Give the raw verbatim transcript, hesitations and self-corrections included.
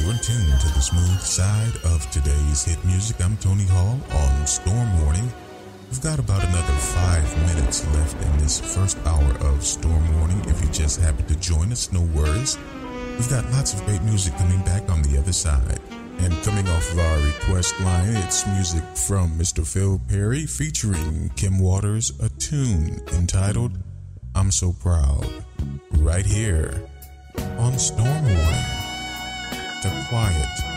You're in tune to the smooth side of today's hit music. I'm Tony Hall on Storm Warning. We've got about another five minutes left in this first hour of Storm Warning. If you just happen to join us, no worries. We've got lots of great music coming back on the other side. And coming off of our request line, it's music from Mister Phil Perry featuring Kim Waters, a tune entitled I'm So Proud, right here on Storm Warning. The quiet